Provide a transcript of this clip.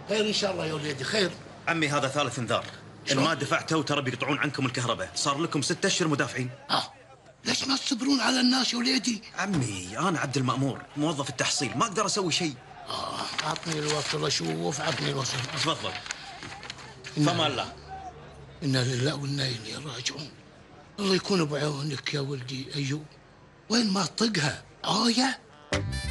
خير ان شاء الله يا وليدي، خير. عمي هذا ثالث انذار، ان ما دفعته ترى بيقطعون عنكم الكهرباء، صار لكم 6 اشهر مدافعين. ليش ما تصبرون على الناس يا وليدي؟ عمي انا عبد المأمور موظف التحصيل، ما اقدر اسوي شيء. اعطني الوصل اشوف، اعطني الوصل. تفضل. فما الله. انا لله وانا اليه راجعون. الله يكون بعونك يا ولدي ايوب. وين ما طقها آية.